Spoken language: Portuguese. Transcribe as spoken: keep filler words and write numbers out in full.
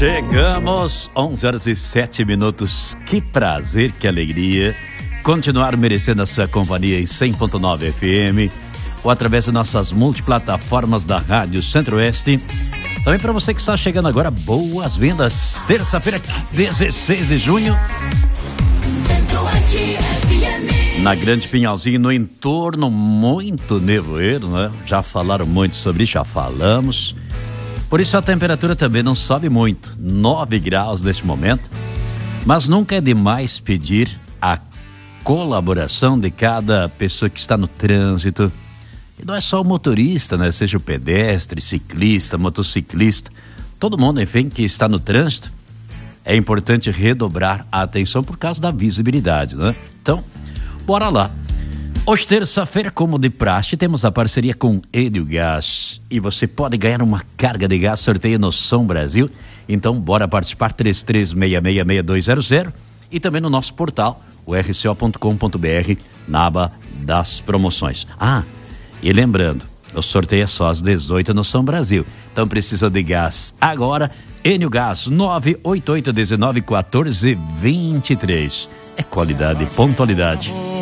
Chegamos, onze horas e sete minutos. Que prazer, que alegria continuar merecendo a sua companhia em cem ponto nove F M ou através de nossas multiplataformas da Rádio Centro-Oeste. Também para você que está chegando agora, boas-vindas. Terça-feira, dezesseis de junho. Na Grande Pinhalzinho, no entorno, muito nevoeiro, né? Já falaram muito sobre isso, já falamos. Por isso a temperatura também não sobe muito, nove graus neste momento. Mas nunca é demais pedir a colaboração de cada pessoa que está no trânsito. E não é só o motorista, né? Seja o pedestre, ciclista, motociclista, todo mundo, enfim, que está no trânsito. É importante redobrar a atenção por causa da visibilidade, né? Então, bora lá. Hoje, terça-feira, como de praxe, temos a parceria com Enio Gás. E você pode ganhar uma carga de gás, sorteio no Som Brasil. Então, bora participar, três três seis seis, seis dois zero zero. E também no nosso portal, o r c o ponto com ponto b r, na aba das promoções. Ah, e lembrando, o sorteio é só às dezoito no Som Brasil. Então, precisa de gás agora. Enio Gás, nove oito oito um nove um quatro dois três. É qualidade e pontualidade.